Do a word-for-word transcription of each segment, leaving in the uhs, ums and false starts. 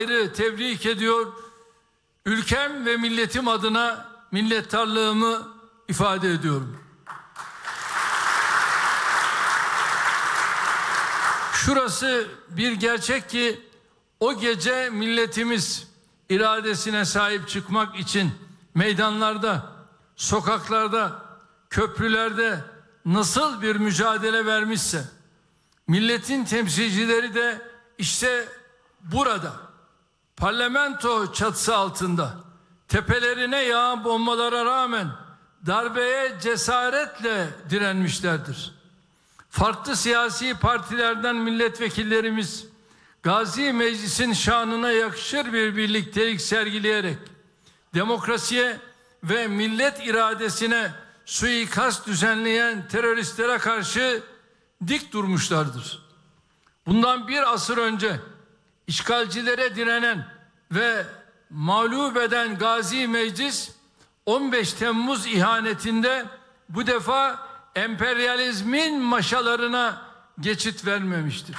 tebrik ediyor. Ülkem ve milletim adına minnettarlığımı ifade ediyorum. Şurası bir gerçek ki o gece milletimiz iradesine sahip çıkmak için meydanlarda, sokaklarda, köprülerde nasıl bir mücadele vermişse, milletin temsilcileri de işte burada, parlamento çatısı altında, tepelerine yağan bombalara rağmen darbeye cesaretle direnmişlerdir. Farklı siyasi partilerden milletvekillerimiz, Gazi Meclis'in şanına yakışır bir birliktelik sergileyerek, demokrasiye ve millet iradesine suikast düzenleyen teröristlere karşı dik durmuşlardır. Bundan bir asır önce işgalcilere direnen ve mağlup eden Gazi Meclis, on beş Temmuz ihanetinde bu defa emperyalizmin maşalarına geçit vermemiştir.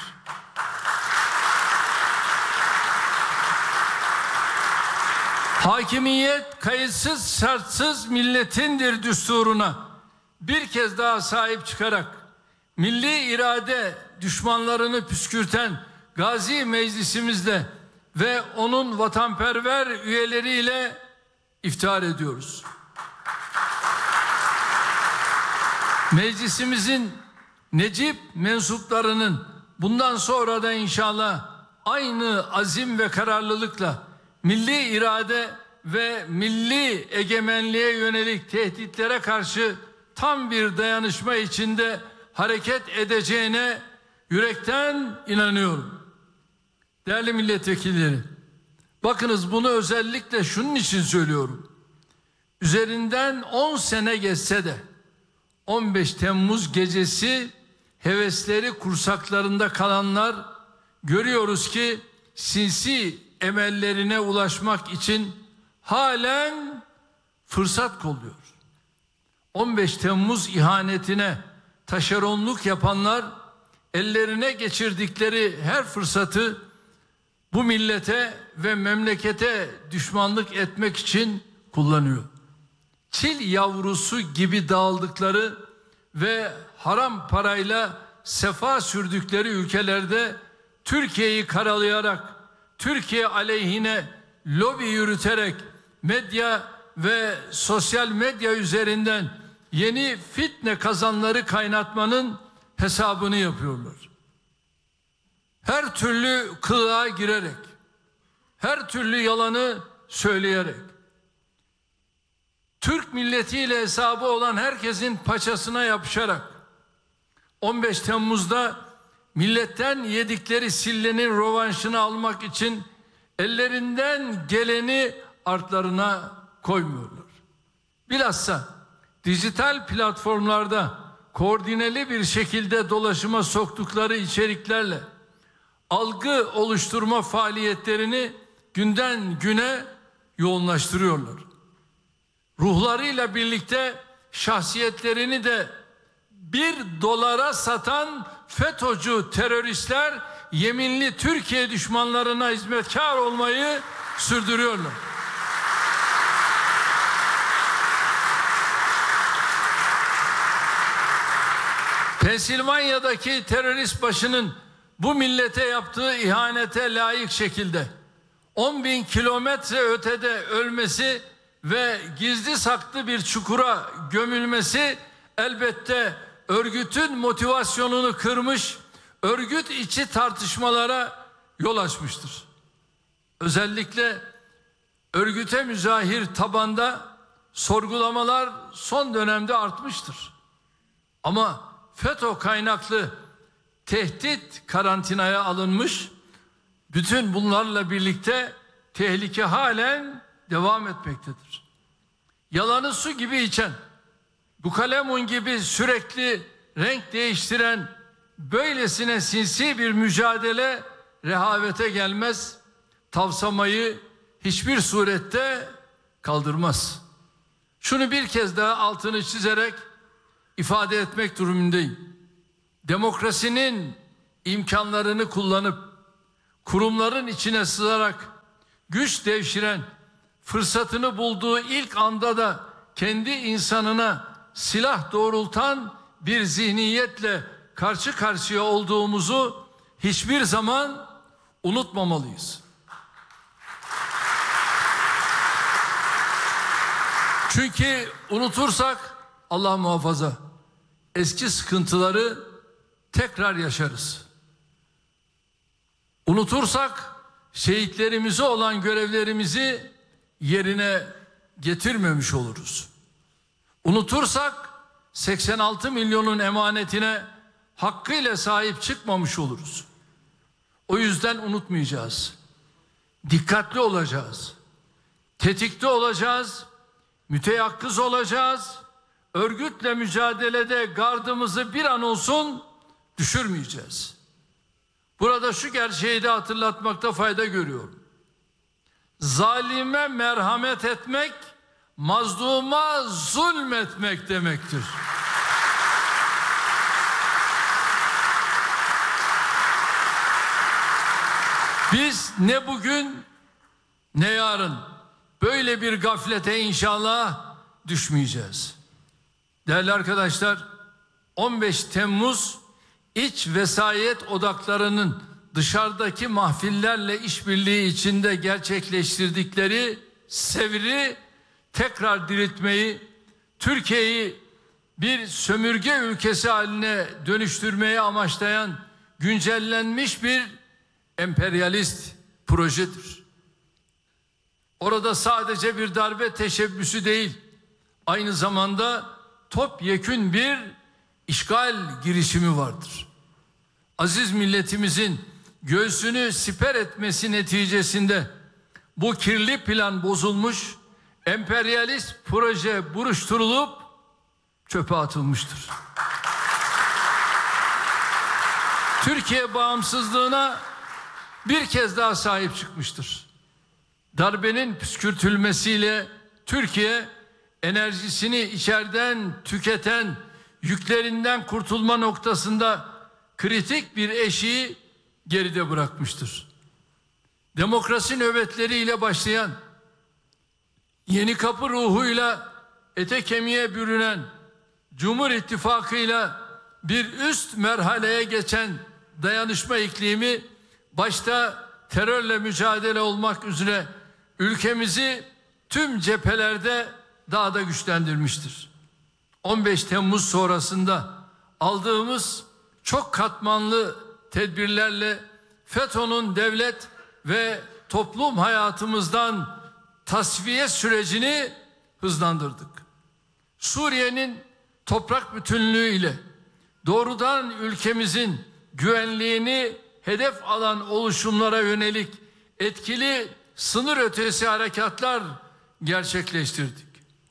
Hakimiyet kayıtsız şartsız milletindir düsturuna bir kez daha sahip çıkarak milli irade düşmanlarını püskürten Gazi Meclisimizle ve onun vatanperver üyeleriyle iftihar ediyoruz. Meclisimizin necip mensuplarının bundan sonra da inşallah aynı azim ve kararlılıkla milli irade ve milli egemenliğe yönelik tehditlere karşı tam bir dayanışma içinde hareket edeceğine yürekten inanıyorum. Değerli milletvekilleri, bakınız bunu özellikle şunun için söylüyorum. Üzerinden on sene geçse de on beş Temmuz gecesi hevesleri kursaklarında kalanlar görüyoruz ki sinsi emellerine ulaşmak için halen fırsat kolluyor. on beş Temmuz ihanetine taşeronluk yapanlar ellerine geçirdikleri her fırsatı bu millete ve memlekete düşmanlık etmek için kullanıyor. Çil yavrusu gibi dağıldıkları ve haram parayla sefa sürdükleri ülkelerde Türkiye'yi karalayarak, Türkiye aleyhine lobi yürüterek medya ve sosyal medya üzerinden yeni fitne kazanları kaynatmanın hesabını yapıyorlar. Her türlü kılığa girerek, her türlü yalanı söyleyerek, Türk milletiyle hesabı olan herkesin paçasına yapışarak on beş Temmuz'da milletten yedikleri sillenin rövanşını almak için ellerinden geleni artlarına koymuyorlar. Bilhassa dijital platformlarda koordineli bir şekilde dolaşıma soktukları içeriklerle algı oluşturma faaliyetlerini günden güne yoğunlaştırıyorlar. Ruhlarıyla birlikte şahsiyetlerini de bir dolara satan FETÖ'cü teröristler yeminli Türkiye düşmanlarına hizmetkar olmayı sürdürüyorlar. Pensilvanya'daki terörist başının bu millete yaptığı ihanete layık şekilde on bin kilometre ötede ölmesi ve gizli saklı bir çukura gömülmesi elbette örgütün motivasyonunu kırmış, örgüt içi tartışmalara yol açmıştır. Özellikle örgüte müzahir tabanda sorgulamalar son dönemde artmıştır. Ama FETÖ kaynaklı tehdit karantinaya alınmış, bütün bunlarla birlikte tehlike halen devam etmektedir. Yalanı su gibi içen, bu kalemun gibi sürekli renk değiştiren böylesine sinsi bir mücadele rehavete gelmez, tavsamayı hiçbir surette kaldırmaz. Şunu bir kez daha altını çizerek ifade etmek durumundayım. Demokrasinin imkanlarını kullanıp kurumların içine sığarak güç devşiren, fırsatını bulduğu ilk anda da kendi insanına silah doğrultan bir zihniyetle karşı karşıya olduğumuzu hiçbir zaman unutmamalıyız. Çünkü unutursak Allah muhafaza eski sıkıntıları tekrar yaşarız. Unutursak şehitlerimize olan görevlerimizi yerine getirmemiş oluruz. Unutursak seksen altı milyonun emanetine hakkıyla sahip çıkmamış oluruz. O yüzden unutmayacağız. Dikkatli olacağız. Tetikte olacağız. Müteyakkız olacağız. Örgütle mücadelede gardımızı bir an olsun düşürmeyeceğiz. Burada şu gerçeği de hatırlatmakta fayda görüyorum. Zalime merhamet etmek, mazluma zulmetmek demektir. Biz ne bugün ne yarın böyle bir gaflete inşallah düşmeyeceğiz. Değerli arkadaşlar, on beş Temmuz iç vesayet odaklarının dışarıdaki mahfillerle işbirliği içinde gerçekleştirdikleri sevri tekrar diriltmeyi, Türkiye'yi bir sömürge ülkesi haline dönüştürmeyi amaçlayan güncellenmiş bir emperyalist projedir. Orada sadece bir darbe teşebbüsü değil, aynı zamanda topyekün bir işgal girişimi vardır. Aziz milletimizin göğsünü siper etmesi neticesinde bu kirli plan bozulmuş, emperyalist proje buruşturulup çöpe atılmıştır. Türkiye bağımsızlığına bir kez daha sahip çıkmıştır. Darbenin püskürtülmesiyle Türkiye enerjisini içeriden tüketen yüklerinden kurtulma noktasında kritik bir eşiği geride bırakmıştır. Demokrasi nöbetleriyle başlayan, Yeni Kapı ruhuyla ete kemiğe bürünen, Cumhur İttifakı'yla bir üst merhaleye geçen dayanışma iklimi başta terörle mücadele olmak üzere ülkemizi tüm cephelerde daha da güçlendirmiştir. on beş Temmuz sonrasında aldığımız çok katmanlı tedbirlerle FETÖ'nün devlet ve toplum hayatımızdan tasfiye sürecini hızlandırdık. Suriye'nin toprak bütünlüğü ile doğrudan ülkemizin güvenliğini hedef alan oluşumlara yönelik etkili sınır ötesi harekatlar gerçekleştirdik.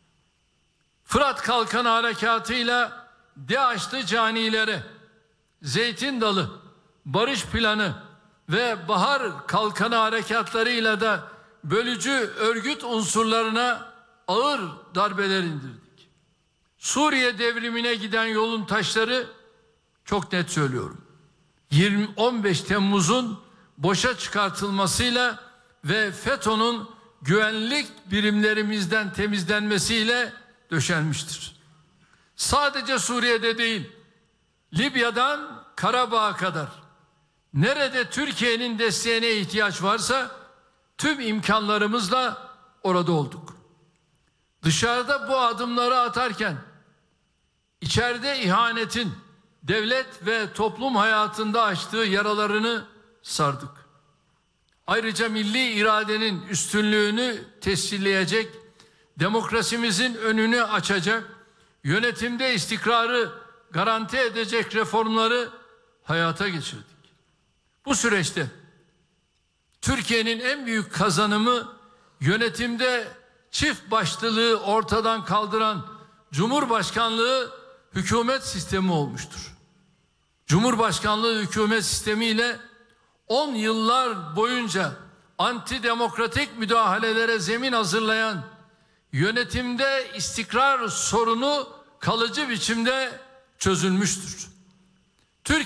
Fırat Kalkanı harekatıyla DAEŞ'li canilere, Zeytin Dalı, Barış Planı ve Bahar Kalkanı harekatlarıyla da bölücü örgüt unsurlarına ağır darbeler indirdik. Suriye devrimine giden yolun taşları, çok net söylüyorum, yirmi on beş Temmuz'un boşa çıkartılmasıyla ve FETÖ'nün güvenlik birimlerimizden temizlenmesiyle döşenmiştir. Sadece Suriye'de değil, Libya'dan Karabağ'a kadar nerede Türkiye'nin desteğine ihtiyaç varsa tüm imkanlarımızla orada olduk. Dışarıda bu adımları atarken içeride ihanetin devlet ve toplum hayatında açtığı yaralarını sardık. Ayrıca milli iradenin üstünlüğünü tescilleyecek, demokrasimizin önünü açacak, yönetimde istikrarı garanti edecek reformları hayata geçirdik. Bu süreçte Türkiye'nin en büyük kazanımı yönetimde çift başlılığı ortadan kaldıran Cumhurbaşkanlığı hükümet sistemi olmuştur. Cumhurbaşkanlığı hükümet sistemiyle on yıllar boyunca antidemokratik müdahalelere zemin hazırlayan, yönetimde istikrar sorunu kalıcı biçimde çözülmüştür.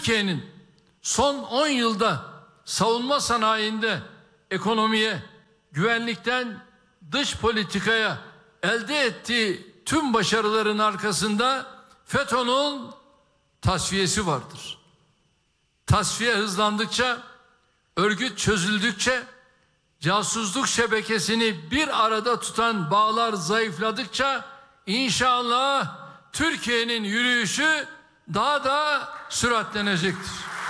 Türkiye'nin son on yılda savunma sanayinde ekonomiye, güvenlikten dış politikaya elde ettiği tüm başarıların arkasında FETÖ'nün tasfiyesi vardır. Tasfiye hızlandıkça, örgüt çözüldükçe, casusluk şebekesini bir arada tutan bağlar zayıfladıkça inşallah Türkiye'nin yürüyüşü daha da süratlenecektir.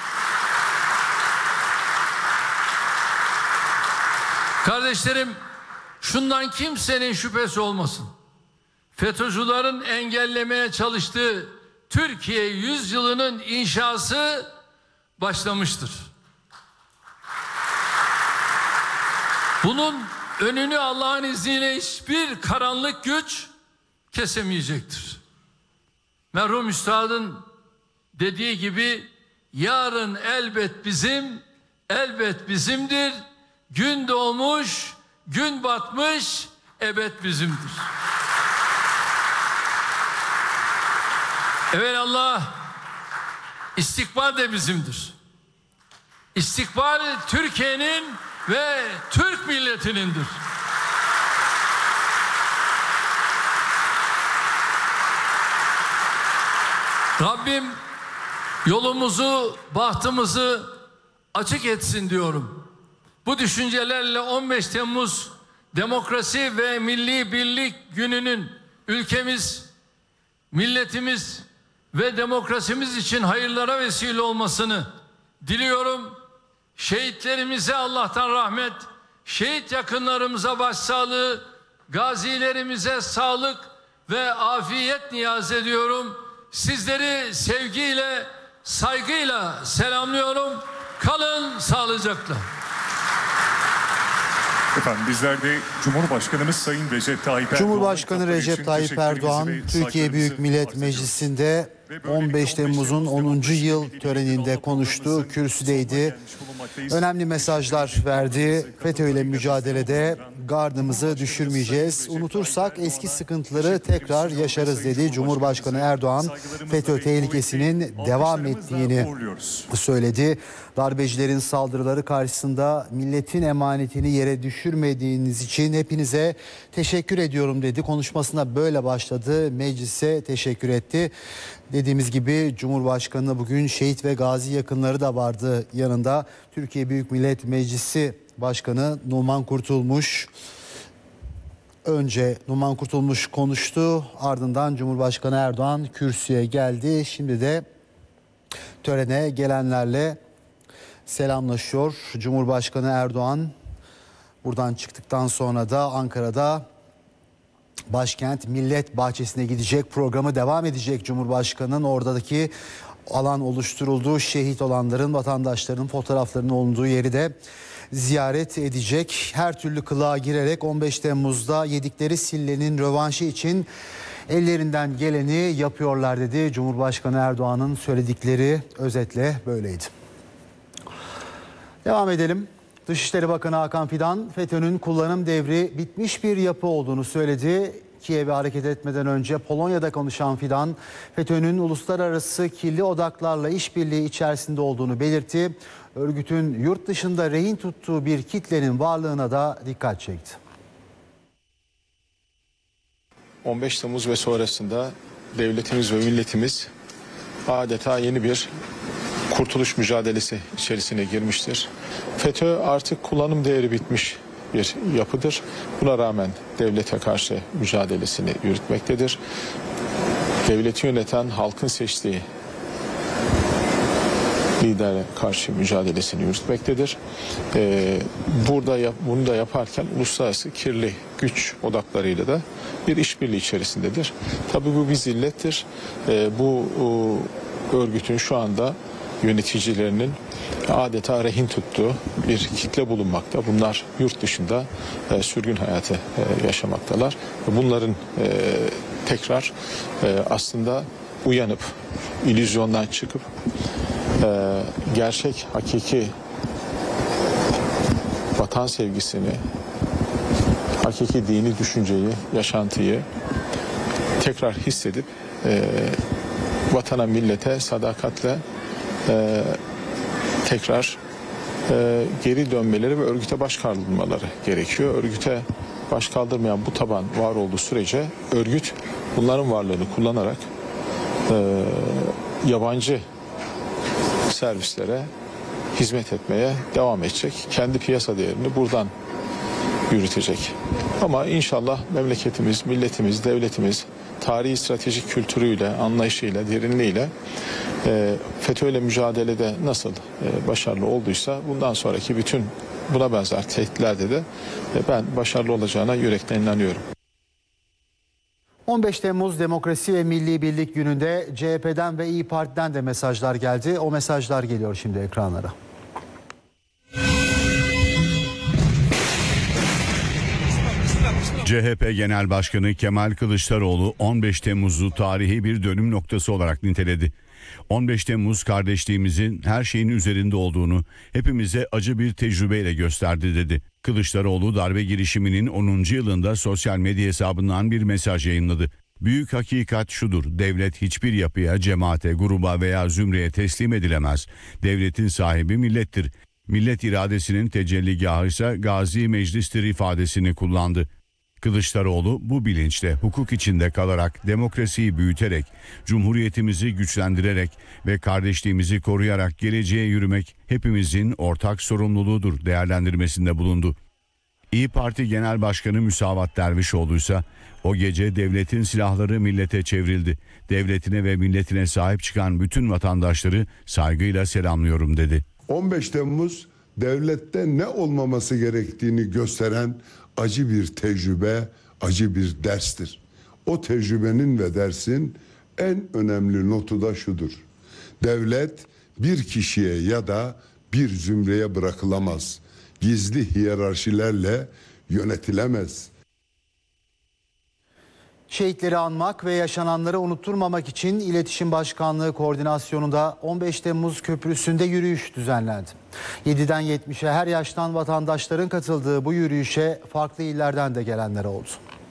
Kardeşlerim, şundan kimsenin şüphesi olmasın. FETÖ'cülerin engellemeye çalıştığı Türkiye yüzyılının inşası başlamıştır. Bunun önünü Allah'ın izniyle hiçbir karanlık güç kesemeyecektir. Merhum Üstad'ın dediği gibi yarın elbet bizim, elbet bizimdir. Gün doğmuş, gün batmış, ebed bizimdir. Evelallah istikbal de bizimdir. İstikbal Türkiye'nin ve Türk milletinindir. Rabbim yolumuzu, bahtımızı açık etsin diyorum. Bu düşüncelerle on beş Temmuz Demokrasi ve Milli Birlik Günü'nün ülkemiz, milletimiz ve demokrasimiz için hayırlara vesile olmasını diliyorum. Şehitlerimize Allah'tan rahmet, şehit yakınlarımıza başsağlığı, gazilerimize sağlık ve afiyet niyaz ediyorum. Sizleri sevgiyle, saygıyla selamlıyorum. Kalın sağlıcakla. Efendim bizler de Cumhurbaşkanımız Sayın Recep Tayyip Erdoğan Cumhurbaşkanı Recep Tayyip Erdoğan Türkiye Büyük Millet Meclisi'nde on beş Temmuz'un onuncu yıl töreninde konuştu, kürsüdeydi. Önemli mesajlar verdi. FETÖ ile mücadelede gardımızı düşürmeyeceğiz. Unutursak eski sıkıntıları tekrar yaşarız dedi. Cumhurbaşkanı Erdoğan FETÖ tehlikesinin devam ettiğini söyledi. Darbecilerin saldırıları karşısında milletin emanetini yere düşürmediğiniz için hepinize teşekkür ediyorum dedi. Konuşmasına böyle başladı. Meclise teşekkür etti. Dediğimiz gibi Cumhurbaşkanı bugün şehit ve gazi yakınları da vardı yanında. Türkiye Büyük Millet Meclisi Başkanı Numan Kurtulmuş. Önce Numan Kurtulmuş konuştu. Ardından Cumhurbaşkanı Erdoğan kürsüye geldi. Şimdi de törene gelenlerle selamlaşıyor. Cumhurbaşkanı Erdoğan buradan çıktıktan sonra da Ankara'da Başkent Millet Bahçesi'ne gidecek, programı devam edecek. Cumhurbaşkanı'nın oradaki alan oluşturulduğu, şehit olanların, vatandaşların fotoğraflarının olduğu yeri de ziyaret edecek. Her türlü kılığa girerek on beş Temmuz'da yedikleri sillenin rövanşı için ellerinden geleni yapıyorlar dedi. Cumhurbaşkanı Erdoğan'ın söyledikleri özetle böyleydi. Devam edelim. Dışişleri Bakanı Hakan Fidan, FETÖ'nün kullanım devri bitmiş bir yapı olduğunu söyledi. Kiev'e hareket etmeden önce Polonya'da konuşan Fidan, FETÖ'nün uluslararası kirli odaklarla işbirliği içerisinde olduğunu belirtti. Örgütün yurt dışında rehin tuttuğu bir kitlenin varlığına da dikkat çekti. on beş Temmuz ve sonrasında devletimiz ve milletimiz adeta yeni bir kurtuluş mücadelesi içerisine girmiştir. FETÖ artık kullanım değeri bitmiş bir yapıdır. Buna rağmen devlete karşı mücadelesini yürütmektedir. Devleti yöneten halkın seçtiği lidere karşı mücadelesini yürütmektedir. Ee, burada yap, bunu da yaparken uluslararası kirli güç odaklarıyla da bir işbirliği içerisindedir. Tabii bu bir zillettir. Ee, bu o, örgütün şu anda yöneticilerinin adeta rehin tuttuğu bir kitle bulunmakta. Bunlar yurt dışında e, sürgün hayatı e, yaşamaktalar. Bunların e, tekrar e, aslında uyanıp, illüzyondan çıkıp e, gerçek, hakiki vatan sevgisini, hakiki dini düşünceyi, yaşantıyı tekrar hissedip e, vatana, millete sadakatle Ee, tekrar e, geri dönmeleri ve örgüte baş kaldırmaları gerekiyor. Örgüte baş kaldırmayan bu taban var olduğu sürece örgüt bunların varlığını kullanarak e, yabancı servislere hizmet etmeye devam edecek. Kendi piyasa değerini buradan yürütecek. Ama inşallah memleketimiz, milletimiz, devletimiz tarihi stratejik kültürüyle, anlayışıyla, derinliğiyle e, FETÖ'yle mücadelede nasıl e, başarılı olduysa bundan sonraki bütün buna benzer tehditlerde de e, ben başarılı olacağına yürekten inanıyorum. on beş Temmuz Demokrasi ve Milli Birlik Günü'nde C H P'den ve İYİ Parti'den de mesajlar geldi. O mesajlar geliyor şimdi ekranlara. C H P Genel Başkanı Kemal Kılıçdaroğlu on beş Temmuz'u tarihi bir dönüm noktası olarak niteledi. on beş Temmuz kardeşliğimizin her şeyin üzerinde olduğunu hepimize acı bir tecrübeyle gösterdi dedi. Kılıçdaroğlu darbe girişiminin onuncu yılında sosyal medya hesabından bir mesaj yayınladı. Büyük hakikat şudur: devlet hiçbir yapıya, cemaate, gruba veya zümreye teslim edilemez. Devletin sahibi millettir. Millet iradesinin tecelligahı ise Gazi Meclis'tir ifadesini kullandı. Kılıçdaroğlu bu bilinçle hukuk içinde kalarak, demokrasiyi büyüterek, cumhuriyetimizi güçlendirerek ve kardeşliğimizi koruyarak geleceğe yürümek hepimizin ortak sorumluluğudur değerlendirmesinde bulundu. İYİ Parti Genel Başkanı Müsavat Dervişoğlu ise o gece devletin silahları millete çevrildi. Devletine ve milletine sahip çıkan bütün vatandaşları saygıyla selamlıyorum dedi. on beş Temmuz devlette ne olmaması gerektiğini gösteren acı bir tecrübe, acı bir derstir. O tecrübenin ve dersin en önemli notu da şudur: devlet bir kişiye ya da bir zümreye bırakılamaz. Gizli hiyerarşilerle yönetilemez. Şehitleri anmak ve yaşananları unutturmamak için İletişim Başkanlığı koordinasyonunda on beş Temmuz Köprüsü'nde yürüyüş düzenlendi. yediden yetmişe her yaştan vatandaşların katıldığı bu yürüyüşe farklı illerden de gelenler oldu.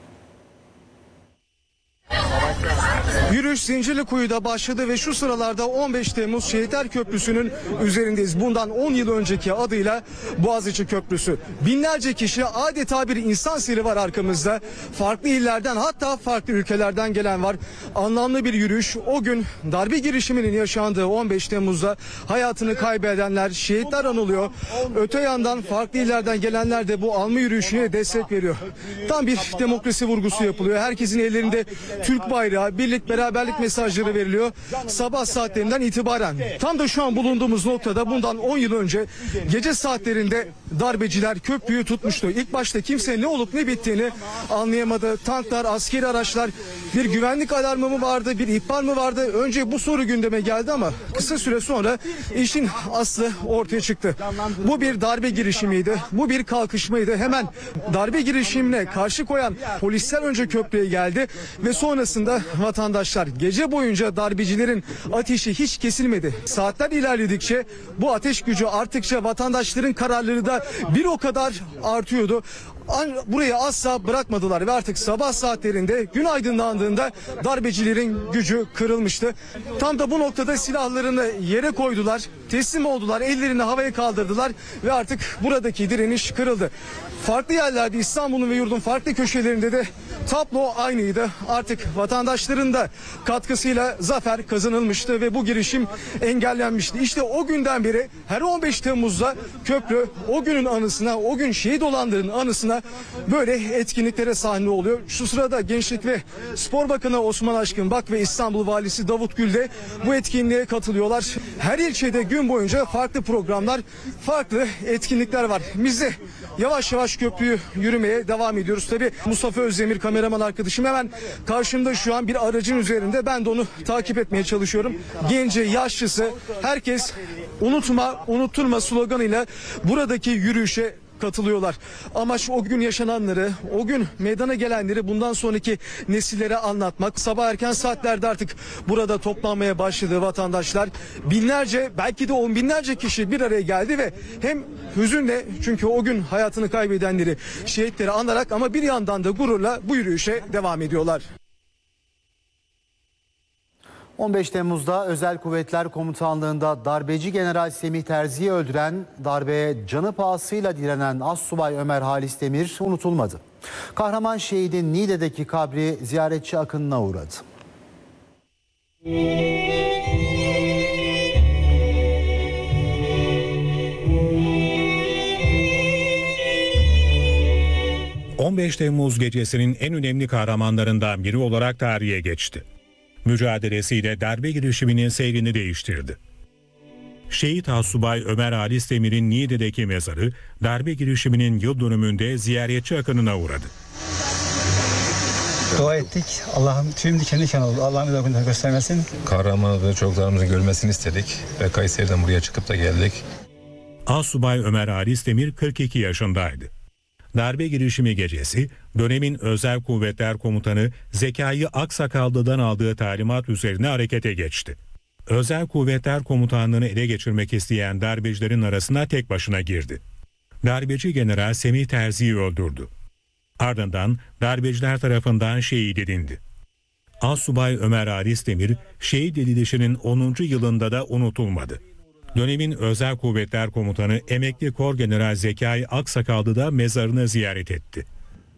Yürüyüş Zincirlikuyu'da başladı ve şu sıralarda on beş Temmuz Şehitler Köprüsü'nün üzerindeyiz. Bundan on yıl önceki adıyla Boğaziçi Köprüsü. Binlerce kişi, adeta bir insan seli var arkamızda. Farklı illerden, hatta farklı ülkelerden gelen var. Anlamlı bir yürüyüş. O gün darbe girişiminin yaşandığı on beş Temmuz'da hayatını kaybedenler, şehitler anılıyor. Öte yandan farklı illerden gelenler de bu anma yürüyüşüne destek veriyor. Tam bir demokrasi vurgusu yapılıyor. Herkesin ellerinde Türk bayrağı, birlik, beraberlik mesajları veriliyor. Sabah saatlerinden itibaren. Tam da şu an bulunduğumuz noktada bundan on yıl önce gece saatlerinde darbeciler köprüyü tutmuştu. İlk başta kimse ne olup ne bittiğini anlayamadı. Tanklar, askeri araçlar, bir güvenlik alarmı mı vardı, bir ihbar mı vardı? Önce bu soru gündeme geldi ama kısa süre sonra işin aslı ortaya çıktı. Bu bir darbe girişimiydi. Bu bir kalkışmaydı. Hemen darbe girişimine karşı koyan polisler önce köprüye geldi ve sonrasında vatandaşlar. Gece boyunca darbecilerin ateşi hiç kesilmedi. Saatler ilerledikçe bu ateş gücü arttıkça vatandaşların kararları da bir o kadar artıyordu. Burayı asla bırakmadılar ve artık sabah saatlerinde gün aydınlandığında darbecilerin gücü kırılmıştı. Tam da bu noktada silahlarını yere koydular, teslim oldular, ellerini havaya kaldırdılar ve artık buradaki direniş kırıldı. Farklı yerlerde, İstanbul'un ve yurdun farklı köşelerinde de tablo aynıydı. Artık vatandaşların da katkısıyla zafer kazanılmıştı ve bu girişim engellenmişti. İşte o günden beri her on beş Temmuz'da köprü o günün anısına, o gün şehit olanların anısına böyle etkinliklere sahne oluyor. Şu sırada Gençlik ve Spor Bakanı Osman Aşkın Bak ve İstanbul Valisi Davut Gül de bu etkinliğe katılıyorlar. Her ilçede gün boyunca farklı programlar, farklı etkinlikler var. Biz de yavaş yavaş köprüyü yürümeye devam ediyoruz. Tabii Mustafa Özdemir kameraman arkadaşım hemen karşımda şu an bir aracın üzerinde. Ben de onu takip etmeye çalışıyorum. Genci, yaşlısı, herkes unutma, unutturma sloganıyla buradaki yürüyüşe katılıyorlar. Amaç o gün yaşananları, o gün meydana gelenleri bundan sonraki nesillere anlatmak. Sabah erken saatlerde artık burada toplanmaya başladı vatandaşlar. Binlerce, belki de on binlerce kişi bir araya geldi ve hem hüzünle, çünkü o gün hayatını kaybedenleri, şehitleri anarak, ama bir yandan da gururla bu yürüyüşe devam ediyorlar. on beş Temmuz'da Özel Kuvvetler Komutanlığı'nda darbeci General Semih Terzi'yi öldüren, darbeye canı pahasıyla direnen Astsubay Ömer Halis Demir unutulmadı. Kahraman şehidin Niğde'deki kabri ziyaretçi akınına uğradı. on beş Temmuz gecesinin en önemli kahramanlarından biri olarak tarihe geçti. Mücadelesiyle darbe girişiminin seyrini değiştirdi. Şehit Astsubay Ömer Halis Demir'in Niğde'deki mezarı darbe girişiminin yıl dönümünde ziyaretçi akınına uğradı. Dua ettik. Allah'ım tüm diken diken oldu. Allah'ım bir daha göstermesin. Kahramanlığı çocuklarımızın görmesini istedik ve Kayseri'den buraya çıkıp da geldik. Astsubay Ömer Halis Demir kırk iki yaşındaydı. Darbe girişimi gecesi dönemin Özel Kuvvetler Komutanı Zekai Aksakallı'dan aldığı talimat üzerine harekete geçti. Özel Kuvvetler Komutanlığı'nı ele geçirmek isteyen darbecilerin arasına tek başına girdi. Darbeci General Semih Terzi'yi öldürdü. Ardından darbeciler tarafından şehit edildi. Astsubay Ömer Halis Demir şehit edilişinin onuncu yılında da unutulmadı. Dönemin Özel Kuvvetler Komutanı Emekli Korgeneral Zekai Aksakallı da mezarını ziyaret etti.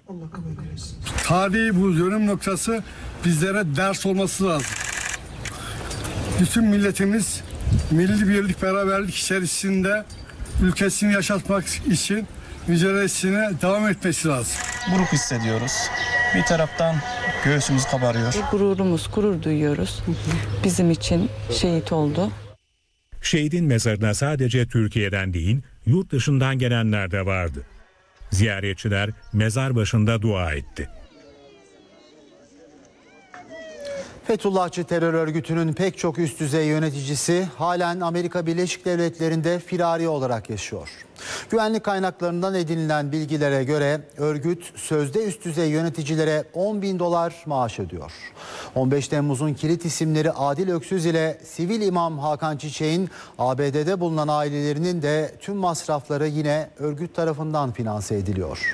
Tarihi bu dönüm noktası bizlere ders olması lazım. Bütün milletimiz milli birlik, beraberlik içerisinde ülkesini yaşatmak için mücadelesine devam etmesi lazım. Buruk hissediyoruz. Bir taraftan göğsümüz kabarıyor. Gururumuz, gurur duyuyoruz. Bizim için şehit oldu. Şehidin mezarına sadece Türkiye'den değil, yurt dışından gelenler de vardı. Ziyaretçiler mezar başında dua etti. Fethullahçı terör örgütünün pek çok üst düzey yöneticisi halen Amerika Birleşik Devletleri'nde firari olarak yaşıyor. Güvenlik kaynaklarından edinilen bilgilere göre örgüt sözde üst düzey yöneticilere on bin dolar maaş ödüyor. on beş Temmuz'un kilit isimleri Adil Öksüz ile sivil imam Hakan Çiçek'in A B D'de bulunan ailelerinin de tüm masrafları yine örgüt tarafından finanse ediliyor.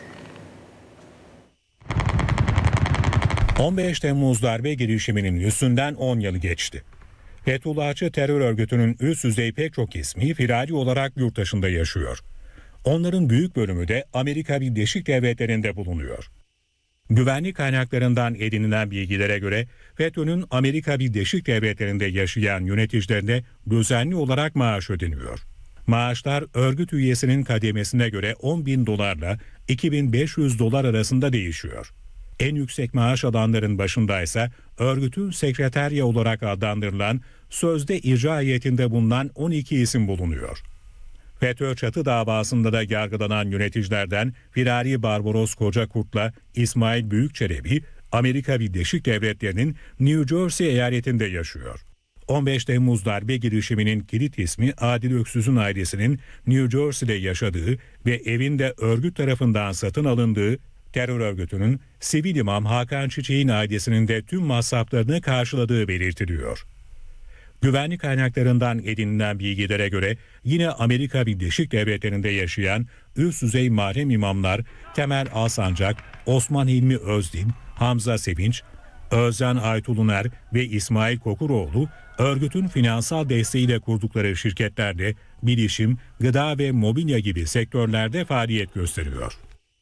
on beş Temmuz darbe girişiminin üstünden on yıl geçti. Fethullahçı terör örgütünün üst düzey pek çok ismi firari olarak yurt dışında yaşıyor. Onların büyük bölümü de Amerika Birleşik Devletleri'nde bulunuyor. Güvenlik kaynaklarından edinilen bilgilere göre FETÖ'nün Amerika Birleşik Devletleri'nde yaşayan yöneticilerine düzenli olarak maaş ödeniyor. Maaşlar örgüt üyesinin kademesine göre on bin dolarla iki bin beş yüz dolar arasında değişiyor. En yüksek maaş alanların başındaysa örgütün sekreterya olarak adlandırılan sözde icra heyetinde bulunan on iki isim bulunuyor. FETÖ çatı davasında da yargılanan yöneticilerden firari Barbaros Kocakurt'la İsmail Büyükçelebi Amerika Birleşik Devletleri'nin New Jersey eyaletinde yaşıyor. on beş Temmuz darbe girişiminin kilit ismi Adil Öksüz'ün ailesinin New Jersey'de yaşadığı ve evinde örgüt tarafından satın alındığı, terör örgütünün sivil imam Hakan Çiçek'in ailesinin de tüm masraflarını karşıladığı belirtiliyor. Güvenlik kaynaklarından edinilen bilgilere göre yine Amerika Birleşik Devletleri'nde yaşayan üst düzey mahrem imamlar Temel Alsancak, Osman Hilmi Özdin, Hamza Sevinç, Özcan Aytuluner ve İsmail Kokuroğlu örgütün finansal desteğiyle kurdukları şirketlerde bilişim, gıda ve mobilya gibi sektörlerde faaliyet gösteriyor.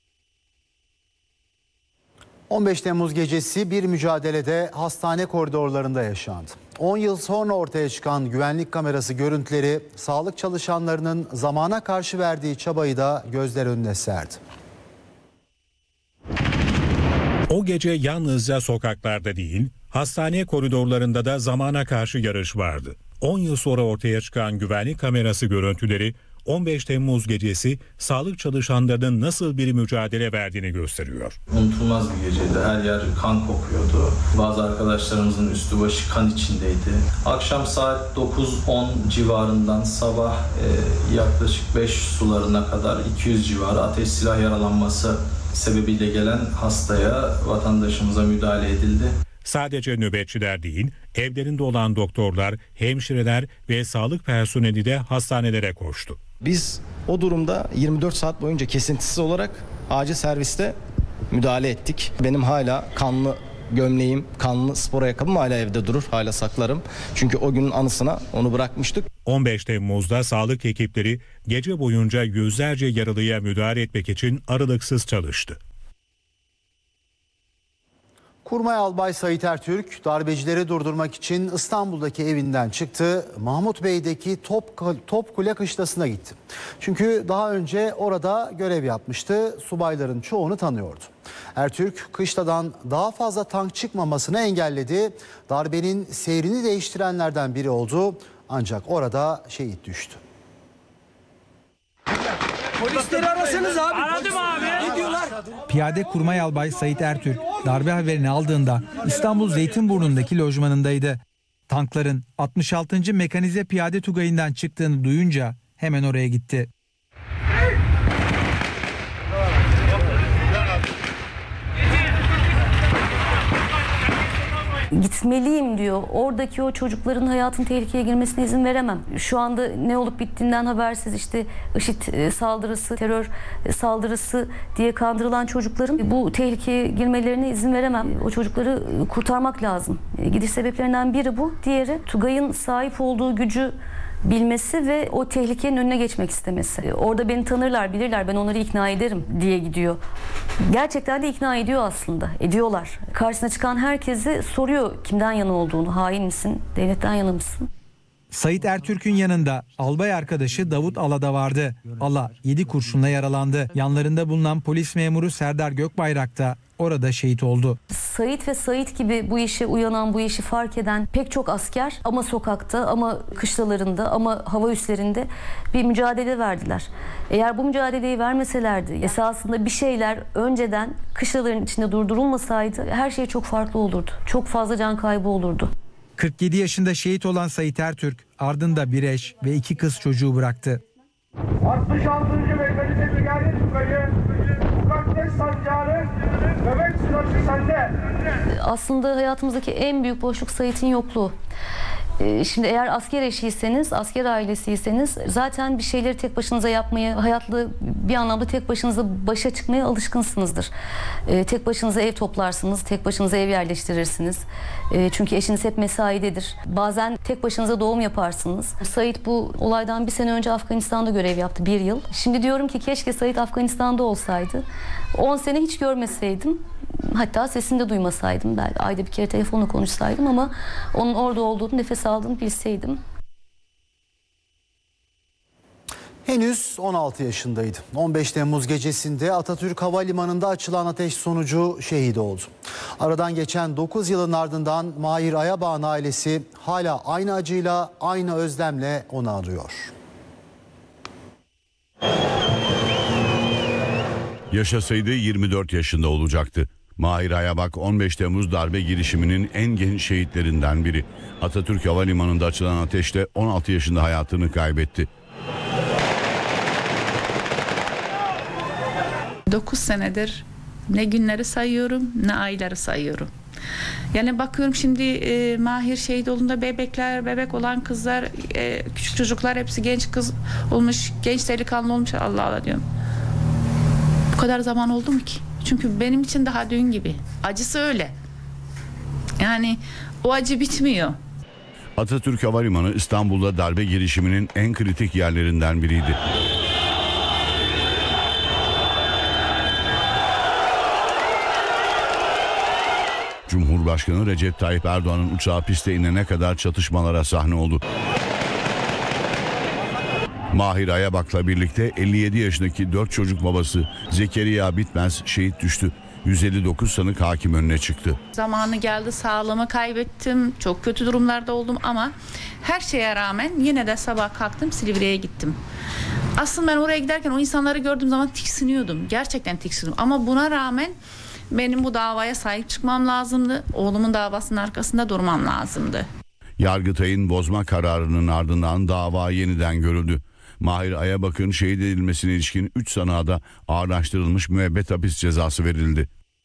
on beş Temmuz gecesi bir mücadelede hastane koridorlarında yaşandı. on yıl sonra ortaya çıkan güvenlik kamerası görüntüleri sağlık çalışanlarının zamana karşı verdiği çabayı da gözler önüne serdi. O gece yalnızca sokaklarda değil, hastane koridorlarında da zamana karşı yarış vardı. on yıl sonra ortaya çıkan güvenlik kamerası görüntüleri on beş Temmuz gecesi sağlık çalışanlarının nasıl bir mücadele verdiğini gösteriyor. Unutulmaz bir geceydi. Her yer kan kokuyordu. Bazı arkadaşlarımızın üstü başı kan içindeydi. Akşam saat dokuz on civarından sabah e, yaklaşık beş sularına kadar iki yüz civarı ateş silah yaralanması sebebiyle gelen hastaya, vatandaşımıza müdahale edildi. Sadece nöbetçiler değil, evlerinde olan doktorlar, hemşireler ve sağlık personeli de hastanelere koştu. Biz o durumda yirmi dört saat boyunca kesintisiz olarak acil serviste müdahale ettik. Benim hala kanlı gömleğim, kanlı spor ayakkabım hala evde durur. Hala saklarım. Çünkü o günün anısına onu bırakmıştık. on beş Temmuz'da sağlık ekipleri gece boyunca yüzlerce yaralıya müdahale etmek için aralıksız çalıştı. Kurmay Albay Sait Ertürk darbecileri durdurmak için İstanbul'daki evinden çıktı. Mahmut Bey'deki Top, Topkule Kışlası'na gitti. Çünkü daha önce orada görev yapmıştı. Subayların çoğunu tanıyordu. Ertürk kışladan daha fazla tank çıkmamasını engelledi. Darbenin seyrini değiştirenlerden biri oldu. Ancak orada şehit düştü. Polisleri arasanız abi. Aradım abi. Ne diyorlar? Piyade Kurmay Albay Sait Ertürk darbe haberini aldığında İstanbul Zeytinburnu'ndaki lojmanındaydı. Tankların altmış altıncı Mekanize Piyade Tugayı'ndan çıktığını duyunca hemen oraya gitti. Gitmeliyim diyor. Oradaki o çocukların hayatın tehlikeye girmesine izin veremem. Şu anda ne olup bittiğinden habersiz işte IŞİD saldırısı, terör saldırısı diye kandırılan çocukların bu tehlikeye girmelerine izin veremem. O çocukları kurtarmak lazım. Gidiş sebeplerinden biri bu. Diğeri Tugay'ın sahip olduğu gücü bilmesi ve o tehlikenin önüne geçmek istemesi. Orada beni tanırlar, bilirler, ben onları ikna ederim diye gidiyor. Gerçekten de ikna ediyor aslında, ediyorlar. Karşısına çıkan herkesi soruyor kimden yana olduğunu, hain misin, devletten yana mısın? Sait Ertürk'ün yanında albay arkadaşı Davut Ala da vardı. Ala yedi kurşunla yaralandı. Yanlarında bulunan polis memuru Serdar Gökbayrak da orada şehit oldu. Sait ve Sait gibi bu işe uyanan, bu işi fark eden pek çok asker ama sokakta, ama kışlalarında, ama hava üslerinde bir mücadele verdiler. Eğer bu mücadeleyi vermeselerdi, esasında bir şeyler önceden kışlaların içinde durdurulmasaydı her şey çok farklı olurdu. Çok fazla can kaybı olurdu. kırk yedi yaşında şehit olan Sait Ertürk ardında bir eş ve iki kız çocuğu bıraktı. altmış altıncı Mekanize Piyade Tugayı, Mukaddes Sancağı'nın bebek sırası sende. Aslında hayatımızdaki en büyük boşluk Sait'in yokluğu. Şimdi eğer asker eşiyseniz, asker ailesiyseniz zaten bir şeyleri tek başınıza yapmaya, hayatlı bir anlamda tek başınıza başa çıkmaya alışkınsınızdır. Ee, tek başınıza ev toplarsınız, tek başınıza ev yerleştirirsiniz. Ee, çünkü eşiniz hep mesaidedir. Bazen tek başınıza doğum yaparsınız. Sait bu olaydan bir sene önce Afganistan'da görev yaptı, bir yıl. Şimdi diyorum ki keşke Sait Afganistan'da olsaydı. on sene hiç görmeseydim. Hatta sesini de duymasaydım, belki ayda bir kere telefonla konuşsaydım ama onun orada olduğunu, nefes aldığını bilseydim. Henüz on altı yaşındaydı. on beş Temmuz gecesinde Atatürk Havalimanı'nda açılan ateş sonucu şehit oldu. Aradan geçen dokuz yılın ardından Mahir Ayabağ'ın ailesi hala aynı acıyla, aynı özlemle onu anıyor. Yaşasaydı yirmi dört yaşında olacaktı. Mahir Ayabak on beş Temmuz darbe girişiminin en genç şehitlerinden biri. Atatürk Havalimanı'nda açılan ateşle on altı yaşında hayatını kaybetti. dokuz senedir ne günleri sayıyorum ne ayları sayıyorum. Yani bakıyorum şimdi e, Mahir şehit olduğunda bebekler, bebek olan kızlar, e, küçük çocuklar hepsi genç kız olmuş, genç delikanlı olmuş. Allah Allah diyorum. Bu kadar zaman oldu mu ki? Çünkü benim için daha dün gibi. Acısı öyle. Yani o acı bitmiyor. Atatürk Havalimanı İstanbul'da darbe girişiminin en kritik yerlerinden biriydi. Cumhurbaşkanı Recep Tayyip Erdoğan'ın uçağı piste inene kadar çatışmalara sahne oldu. Mahir Ayabak'la birlikte elli yedi yaşındaki dört çocuk babası Zekeriya Bitmez şehit düştü. yüz elli dokuz sanık hakim önüne çıktı. Zamanı geldi, sağlığımı kaybettim, çok kötü durumlarda oldum ama her şeye rağmen yine de sabah kalktım, Silivri'ye gittim. Aslında ben oraya giderken o insanları gördüğüm zaman tiksiniyordum, gerçekten tiksiniyordum ama buna rağmen benim bu davaya sahip çıkmam lazımdı, oğlumun davasının arkasında durmam lazımdı. Yargıtay'ın bozma kararının ardından dava yeniden görüldü. Mahir Ayabak'ın şehit edilmesine ilişkin üç sanığa da ağırlaştırılmış müebbet hapis cezası verildi.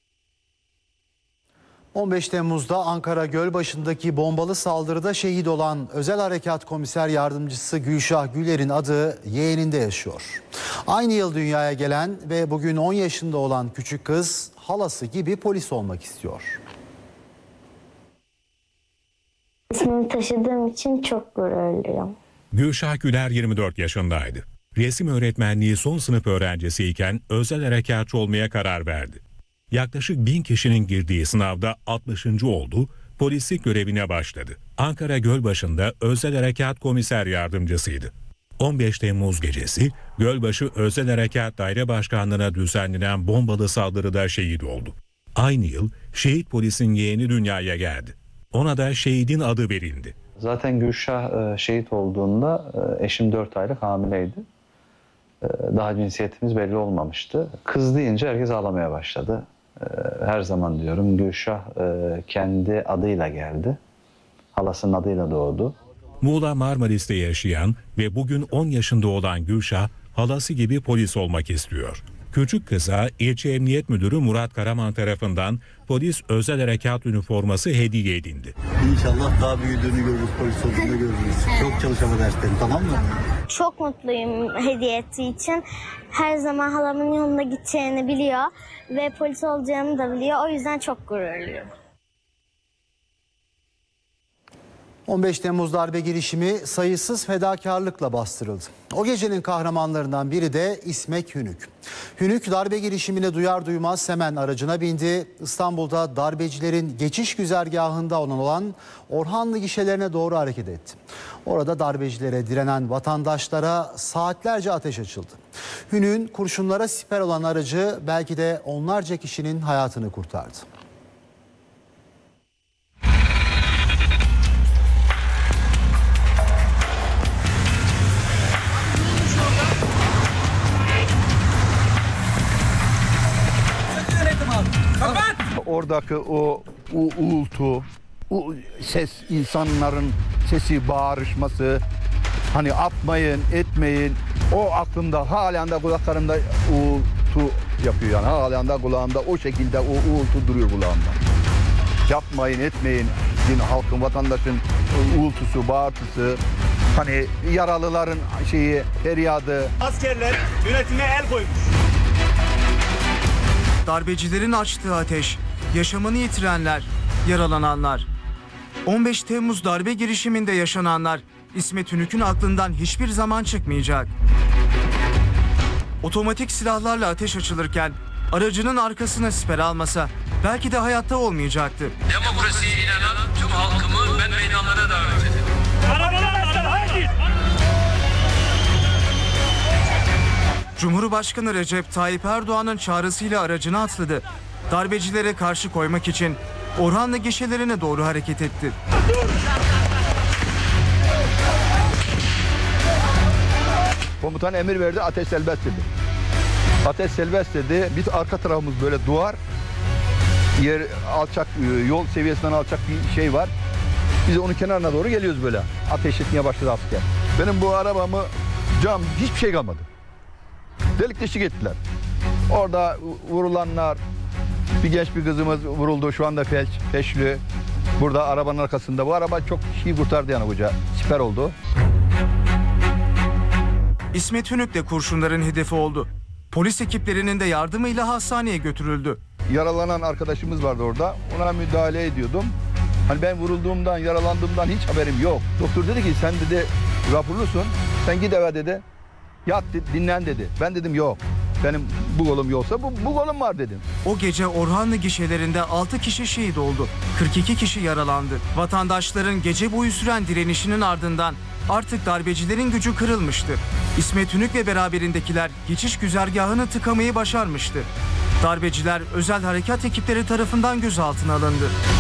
on beş Temmuz'da Ankara Gölbaşı'ndaki bombalı saldırıda şehit olan Özel Harekat Komiser Yardımcısı Gülşah Güler'in adı yeğeninde yaşıyor. Aynı yıl dünyaya gelen ve bugün on yaşında olan küçük kız halası gibi polis olmak istiyor. İsmimi taşıdığım için çok gururluyum. Gülşah Güler yirmi dört yaşındaydı. Resim öğretmenliği son sınıf öğrencisiyken özel harekatçı olmaya karar verdi. Yaklaşık bin kişinin girdiği sınavda altmışıncı oldu, polislik görevine başladı. Ankara Gölbaşı'nda özel harekat komiser yardımcısıydı. on beş Temmuz gecesi Gölbaşı Özel Harekat Daire Başkanlığı'na düzenlenen bombalı saldırıda şehit oldu. Aynı yıl şehit polisin yeğeni dünyaya geldi. Ona da şehidin adı verildi. Zaten Gülşah şehit olduğunda eşim dört aylık hamileydi. Daha cinsiyetimiz belli olmamıştı. Kız deyince herkes ağlamaya başladı. Her zaman diyorum Gülşah kendi adıyla geldi. Halasının adıyla doğdu. Muğla Marmaris'te yaşayan ve bugün on yaşında olan Gülşah halası gibi polis olmak istiyor. Küçük kıza ilçe emniyet müdürü Murat Karaman tarafından polis özel harekat üniforması hediye edildi. İnşallah daha büyüdüğünü görürüz, polis olduğunu görürüz. Çok çalışama derslerim, tamam mı? Çok mutluyum hediye ettiği için. Her zaman halamın yolunda gideceğini biliyor ve polis olacağını da biliyor. O yüzden çok gururluyum. on beş Temmuz darbe girişimi sayısız fedakarlıkla bastırıldı. O gecenin kahramanlarından biri de İsmet Hünük. Hünük darbe girişimini duyar duymaz hemen aracına bindi. İstanbul'da darbecilerin geçiş güzergahında olan Orhanlı gişelerine doğru hareket etti. Orada darbecilere direnen vatandaşlara saatlerce ateş açıldı. Hünük'ün kurşunlara siper olan aracı belki de onlarca kişinin hayatını kurtardı. Oradaki o, o uğultu, o ses, insanların sesi, bağırışması, hani atmayın, etmeyin, o aklımda, halen de kulaklarımda uğultu yapıyor yani. Halen de kulağımda o şekilde o uğultu duruyor kulağımda. Yapmayın, etmeyin, din, halkın, vatandaşın uğultusu, bağırtısı, hani yaralıların şeyi, feryadı. Askerler yönetime el koymuş. Darbecilerin açtığı ateş, yaşamını yitirenler, yaralananlar. on beş Temmuz darbe girişiminde yaşananlar İsmet Hünük'ün aklından hiçbir zaman çıkmayacak. Otomatik silahlarla ateş açılırken aracının arkasına siper almasa belki de hayatta olmayacaktı. Demokrasiye inanan tüm halkımı ben meydanlara davet ediyorum. Arabalar haydi! Cumhurbaşkanı Recep Tayyip Erdoğan'ın çağrısıyla aracına atladı. Darbecilere karşı koymak için Orhanlı gişelerine doğru hareket etti. Komutan emir verdi, ateş serbest dedi. Ateş serbest dedi. Biz arka tarafımız böyle duvar, yer alçak, yol seviyesinden alçak bir şey var. Biz onun kenarına doğru geliyoruz böyle. Ateş etmeye başladı asker. Benim bu arabamı cam hiçbir şey kalmadı. Delik deşik ettiler. Orada vurulanlar, bir genç bir kızımız vuruldu, şu anda felç, peşli. Burada arabanın arkasında. Bu araba çok kişiyi kurtardı yani hoca. Siper oldu. İsmet Hünük de kurşunların hedefi oldu. Polis ekiplerinin de yardımıyla hastaneye götürüldü. Yaralanan arkadaşımız vardı orada. Ona müdahale ediyordum. Hani ben vurulduğumdan, yaralandığımdan hiç haberim yok. Doktor dedi ki sen dedi raporlusun. Sen git eve dedi. Yat dinlen dedi. Ben dedim yok. Benim bu golüm yoksa bu, bu golüm var dedim. O gece Orhanlı gişelerinde altı kişi şehit oldu. kırk iki kişi yaralandı. Vatandaşların gece boyu süren direnişinin ardından artık darbecilerin gücü kırılmıştı. İsmet Hünük ve beraberindekiler geçiş güzergahını tıkamayı başarmıştı. Darbeciler özel harekat ekipleri tarafından gözaltına alındı.